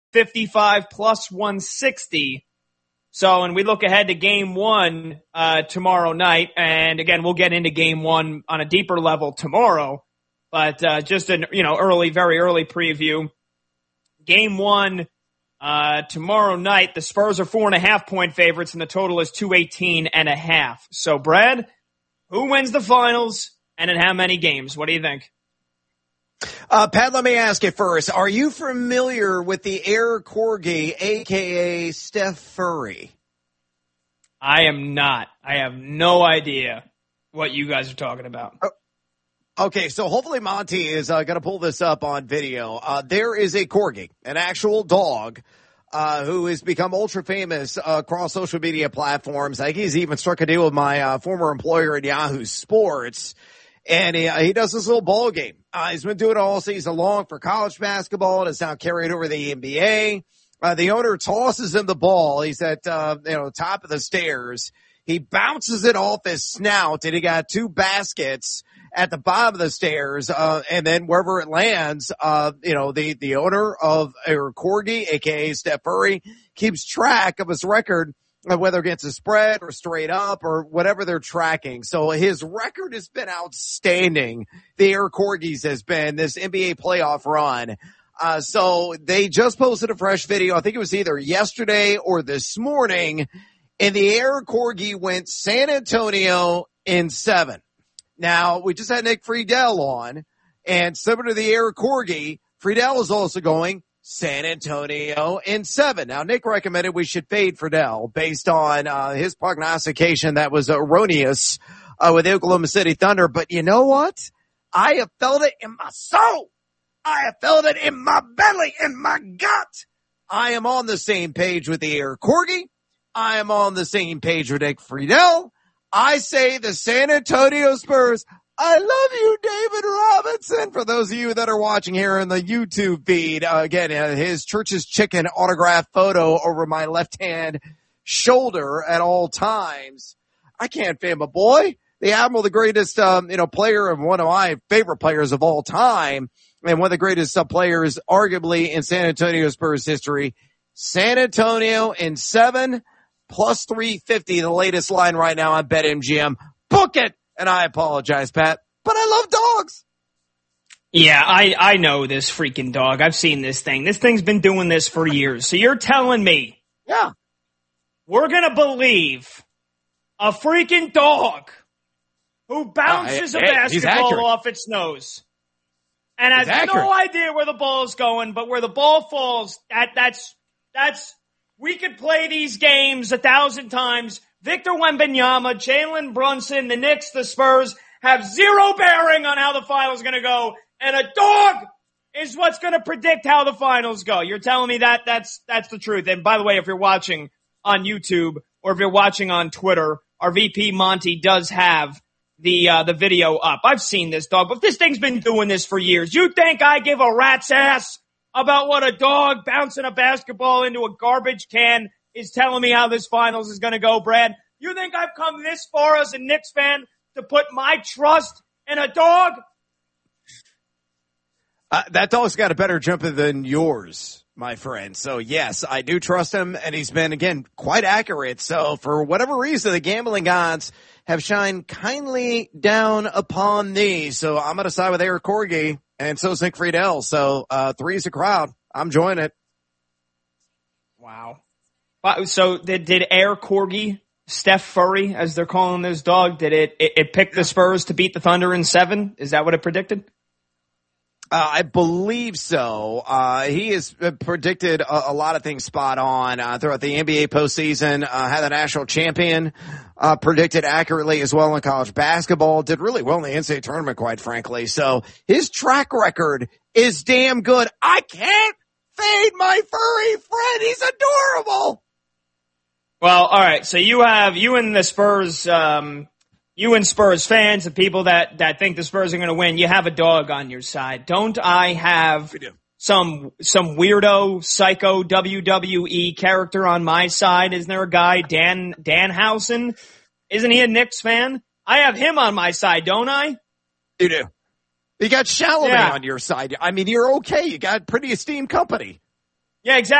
55 plus 160. So, and we look ahead to game one tomorrow night. And again, we'll get into game one on a deeper level tomorrow. But just an very early preview. Game one tomorrow night, the Spurs are 4.5-point favorites, and the total is 218.5. So, Brad, who wins the finals and in how many games? What do you think? Pat, let me ask you first. Are you familiar with the Air Corgi, a.k.a. Steph Curry? I am not. I have no idea what you guys are talking about. Okay, so hopefully Monty is going to pull this up on video. There is a Corgi, an actual dog, who has become ultra famous across social media platforms. I think he's even struck a deal with my former employer at Yahoo Sports. And he does this little ball game. He's been doing it all season long for college basketball, and it's now carried over to the NBA. The owner tosses him the ball. He's at top of the stairs. He bounces it off his snout, and he got two baskets at the bottom of the stairs. And then wherever it lands, the owner of a Corgi, aka Steph Curry, keeps track of his record, whether against a spread or straight up or whatever they're tracking. So his record has been outstanding. The Air Corgis has been this NBA playoff run. So they just posted a fresh video. I think it was either yesterday or this morning. And the Air Corgi went San Antonio in 7. Now, we just had Nick Friedel on, and similar to the Air Corgi, Friedel is also going San Antonio in 7. Now, Nick recommended we should fade Friedel based on his prognostication that was erroneous with the Oklahoma City Thunder. But you know what? I have felt it in my soul. I have felt it in my belly, in my gut. I am on the same page with the Air Corgi. I am on the same page with Nick Friedel. I say the San Antonio Spurs. I love you, David Robinson. For those of you that are watching here in the YouTube feed, again, his Church's Chicken autograph photo over my left-hand shoulder at all times. I can't fan my boy. The Admiral, the greatest, player and one of my favorite players of all time, and one of the greatest players, arguably, in San Antonio Spurs history. San Antonio in 7 plus 350, the latest line right now on BetMGM. Book it! And I apologize, Pat, but I love dogs. Yeah, I know this freaking dog. I've seen this thing. This thing's been doing this for years. So you're telling me, yeah, we're going to believe a freaking dog who bounces a basketball off its nose and has no idea where the ball is going, but where the ball falls, that's we could play these games 1,000 times. Victor Wembanyama, Jalen Brunson, the Knicks, the Spurs have zero bearing on how the finals are going to go, and a dog is what's going to predict how the finals go. You're telling me that that's the truth. And by the way, if you're watching on YouTube or if you're watching on Twitter, our VP Monty does have the video up. I've seen this dog, but this thing's been doing this for years. You think I give a rat's ass about what a dog bouncing a basketball into a garbage can is telling me how this finals is going to go, Brad? You think I've come this far as a Knicks fan to put my trust in a dog? That dog's got a better jumper than yours, my friend. So, yes, I do trust him, and he's been, again, quite accurate. So, for whatever reason, the gambling gods have shined kindly down upon thee. So, I'm going to side with Air Corgi, and so is Nick Friedel. So, 3's a crowd. I'm joining it. Wow. So did Air Corgi, Steph Curry, as they're calling this dog, did it pick the Spurs to beat the Thunder in 7? Is that what it predicted? I believe so. He has predicted a lot of things spot on throughout the NBA postseason. Had the national champion predicted accurately as well in college basketball. Did really well in the NCAA tournament, quite frankly. So his track record is damn good. I can't fade my furry friend. He's adorable. Well, all right. So you and the Spurs, you and Spurs fans, the people that think the Spurs are going to win, you have a dog on your side. Don't I have some weirdo, psycho WWE character on my side? Isn't there a guy, Dan Danhausen? Isn't he a Knicks fan? I have him on my side, don't I? You do. You got Chalamet on your side. I mean, you're okay. You got pretty esteemed company. Yeah, exactly.